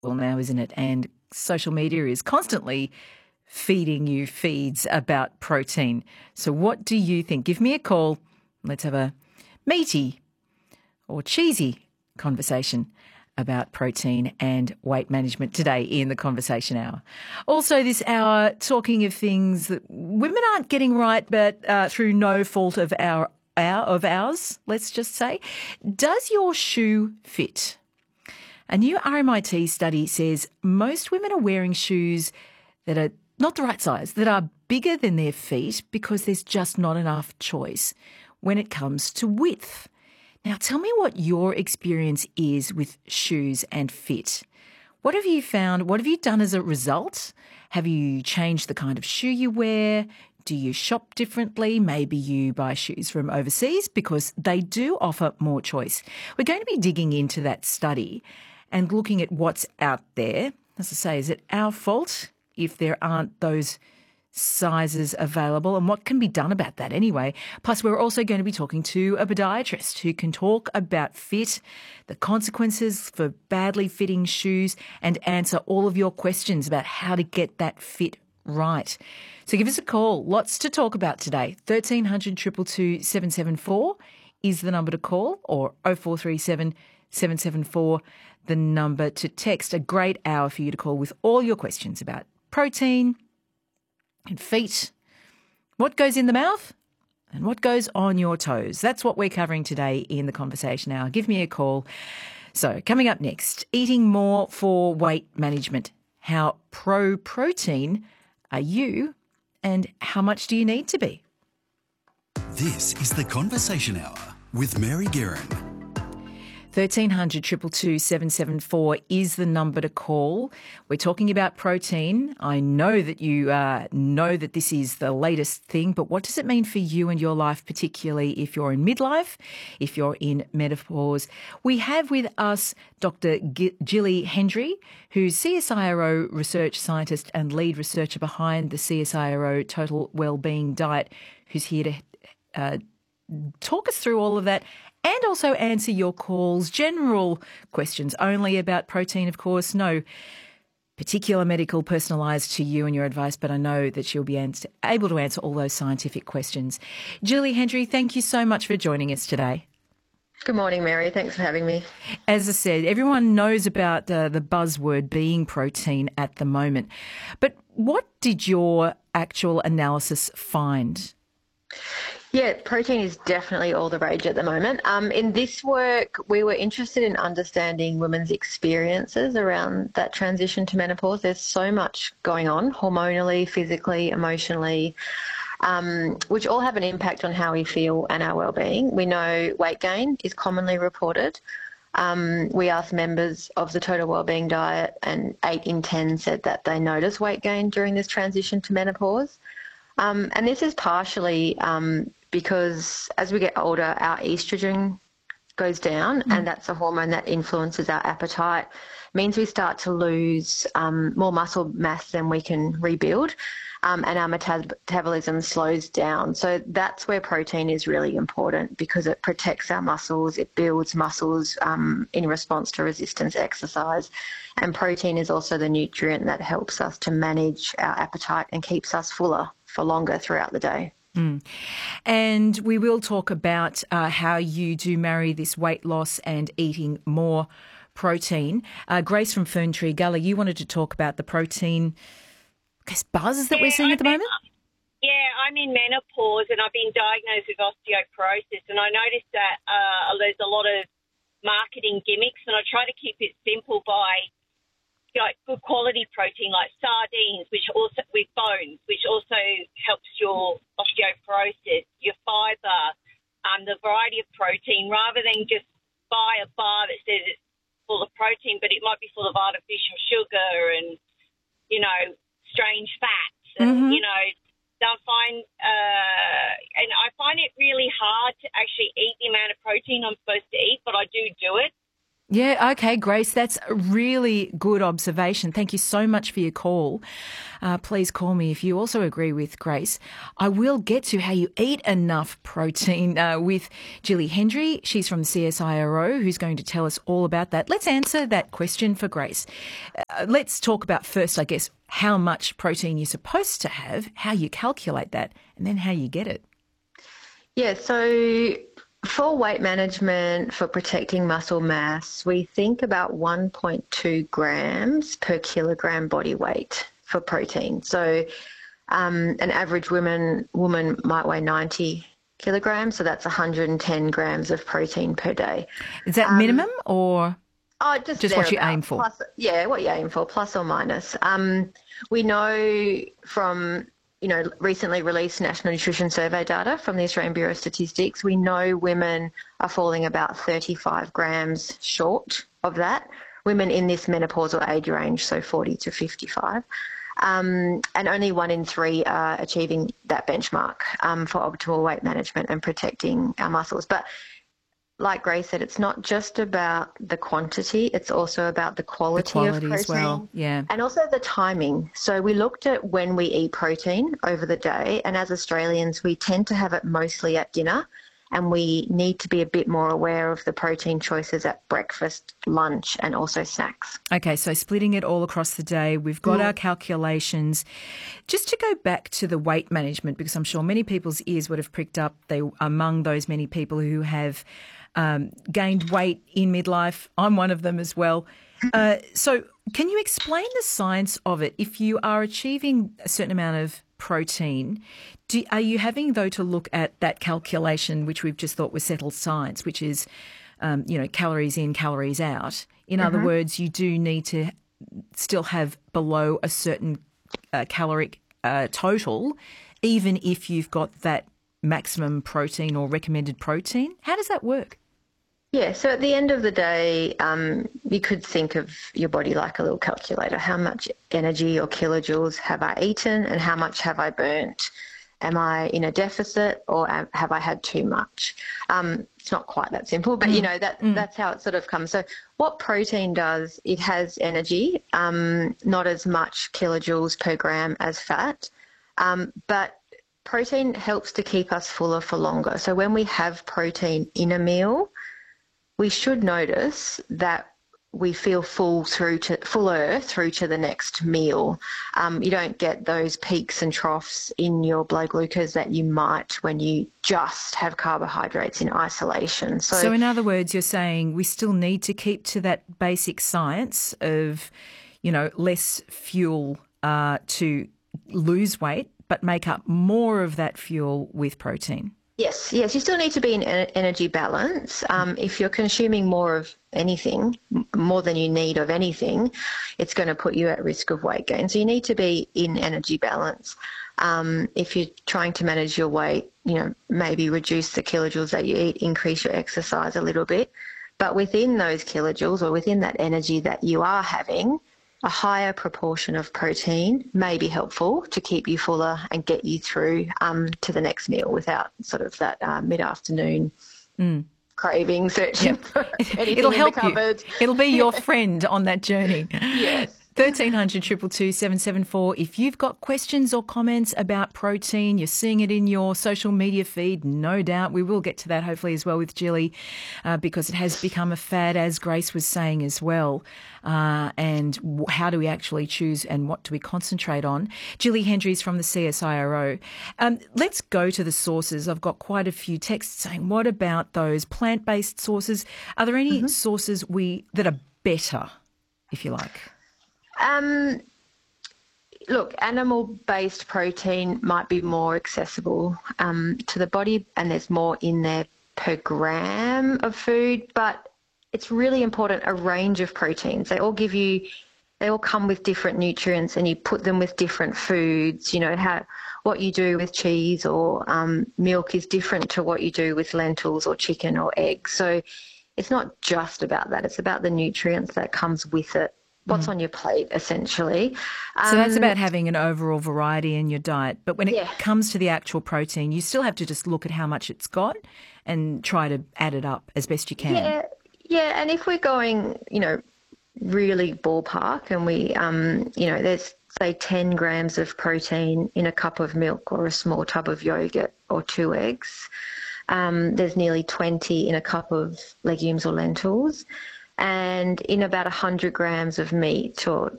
Well, now, isn't it? And social media is constantly feeding you feeds about protein. So what do you think? Give me a call. Let's have a meaty or cheesy conversation about protein and weight management today in the Conversation Hour. Also this hour, talking of things that women aren't getting right, but through no fault of ours, let's just say. Does your shoe fit? A new RMIT study says most women are wearing shoes that are not the right size, that are bigger than their feet because there's just not enough choice when it comes to width. Now, tell me what your experience is with shoes and fit. What have you found? What have you done as a result? Have you changed the kind of shoe you wear? Do you shop differently? Maybe you buy shoes from overseas because they do offer more choice. We're going to be digging into that study and looking at what's out there. As I say, is it our fault if there aren't those sizes available, and what can be done about that anyway? Plus, we're also going to be talking to a podiatrist who can talk about fit, the consequences for badly fitting shoes, and answer all of your questions about how to get that fit right. So give us a call. Lots to talk about today. 1300 222 774 is the number to call, or 0437 774 the number to text. A great hour for you to call with all your questions about protein and feet, what goes in the mouth and what goes on your toes. That's what we're covering today in the Conversation Hour. Give me a call. So coming up next, eating more for weight management. How pro-protein are you and how much do you need to be? This is the Conversation Hour with Mary Guerin. 1300 222 774 is the number to call. We're talking about protein. I know that you know that this is the latest thing, but what does it mean for you and your life, particularly if you're in midlife, if you're in menopause? We have with us Dr. Gilly Hendry, who's CSIRO research scientist and lead researcher behind the CSIRO Total Wellbeing Diet, who's here to talk us through all of that and also answer your calls, general questions only about protein, of course. No particular medical personalised to you and your advice, but I know that she'll be able to answer all those scientific questions. Julie Hendry, thank you so much for joining us today. Good morning, Mary. Thanks for having me. As I said, everyone knows about the buzzword being protein at the moment. But what did your actual analysis find? Yeah, protein is definitely all the rage at the moment. In this work, we were interested in understanding women's experiences around that transition to menopause. There's so much going on hormonally, physically, emotionally, which all have an impact on how we feel and our well-being. We know weight gain is commonly reported. We asked members of the Total Wellbeing Diet and 8 in 10 said that they notice weight gain during this transition to menopause. And this is partially because as we get older, our estrogen goes down, and that's a hormone that influences our appetite, means we start to lose more muscle mass than we can rebuild, and our metabolism slows down. So that's where protein is really important because it protects our muscles, it builds muscles in response to resistance exercise. And protein is also the nutrient that helps us to manage our appetite and keeps us fuller for longer throughout the day. And we will talk about how you do marry this weight loss and eating more protein. Grace from Ferntree Gully, you wanted to talk about the protein, buzz that we're seeing at the moment? Yeah, I'm in menopause and I've been diagnosed with osteoporosis, and I noticed that there's a lot of marketing gimmicks, and I try to keep it simple by good quality protein like sardines, which also with bones, which also helps your osteoporosis, your fibre, the variety of protein, rather than just buy a bar that says it's full of protein, but it might be full of artificial sugar and, strange fats. And, I find it really hard to actually eat the amount of protein I'm supposed to eat, but I do it. Yeah, okay, Grace, that's a really good observation. Thank you so much for your call. Please call me if you also agree with Grace. I will get to how you eat enough protein with Jilly Hendry. She's from the CSIRO, who's going to tell us all about that. Let's answer that question for Grace. Let's talk about first, I guess, how much protein you're supposed to have, how you calculate that, and then how you get it. Yeah, so for weight management, for protecting muscle mass, we think about 1.2 grams per kilogram body weight for protein. So an average woman might weigh 90 kilograms, so that's 110 grams of protein per day. Is that minimum or just what you aim for? Plus, yeah, what you aim for, plus or minus. We know from recently released National Nutrition Survey data from the Australian Bureau of Statistics, we know women are falling about 35 grams short of that. Women in this menopausal age range, so 40 to 55. And only 1 in 3 are achieving that benchmark for optimal weight management and protecting our muscles. But like Grace said, it's not just about the quantity, it's also about the quality of protein as well. Yeah. And also the timing. So we looked at when we eat protein over the day, and as Australians, we tend to have it mostly at dinner, and we need to be a bit more aware of the protein choices at breakfast, lunch, and also snacks. Okay, so splitting it all across the day, we've got our calculations. Just to go back to the weight management, because I'm sure many people's ears would have pricked up, they among those many people who have gained weight in midlife. I'm one of them as well. So can you explain the science of it? If you are achieving a certain amount of protein, are you having, though, to look at that calculation, which we've just thought was settled science, which is, calories in, calories out? In other words, you do need to still have below a certain caloric total, even if you've got that maximum protein or recommended protein. How does that work? Yeah, so at the end of the day, you could think of your body like a little calculator. How much energy or kilojoules have I eaten and how much have I burnt? Am I in a deficit or have I had too much? It's not quite that simple, but that's how it sort of comes. So what protein does, it has energy, not as much kilojoules per gram as fat, but protein helps to keep us fuller for longer. So when we have protein in a meal, we should notice that we feel fuller through to the next meal. You don't get those peaks and troughs in your blood glucose that you might when you just have carbohydrates in isolation. So in other words, you're saying we still need to keep to that basic science of, less fuel to lose weight, but make up more of that fuel with protein. Yes, you still need to be in energy balance. If you're consuming more of anything, more than you need of anything, it's going to put you at risk of weight gain. So you need to be in energy balance. If you're trying to manage your weight, maybe reduce the kilojoules that you eat, increase your exercise a little bit. But within those kilojoules or within that energy that you are having, a higher proportion of protein may be helpful to keep you fuller and get you through to the next meal without sort of that mid-afternoon craving, searching for anything It'll in help the cupboard. It'll be your friend on that journey. Yes. 1300 222 774. If you've got questions or comments about protein, you're seeing it in your social media feed, no doubt. We will get to that hopefully as well with Jilly because it has become a fad, as Grace was saying as well. And how do we actually choose and what do we concentrate on? Jilly Hendry's from the CSIRO. Let's go to the sources. I've got quite a few texts saying, what about those plant-based sources? Are there any sources that are better, if you like? Look, animal-based protein might be more accessible to the body and there's more in there per gram of food, but it's really important, a range of proteins. They all come with different nutrients and you put them with different foods. What you do with cheese or milk is different to what you do with lentils or chicken or eggs. So it's not just about that. It's about the nutrients that comes with it. What's on your plate, essentially. So that's about having an overall variety in your diet. But when it comes to the actual protein, you still have to just look at how much it's got and try to add it up as best you can. Yeah, and if we're going, really ballpark and we, there's say 10 grams of protein in a cup of milk or a small tub of yogurt or 2 eggs. There's nearly 20 in a cup of legumes or lentils. And in about 100 grams of meat or